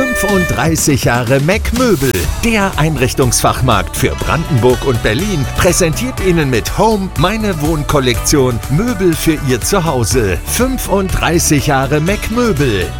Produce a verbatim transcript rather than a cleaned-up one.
fünfunddreißig Jahre Mac Möbel, der Einrichtungsfachmarkt für Brandenburg und Berlin, präsentiert Ihnen mit Home meine Wohnkollektion Möbel für Ihr Zuhause. fünfunddreißig Jahre Mac Möbel.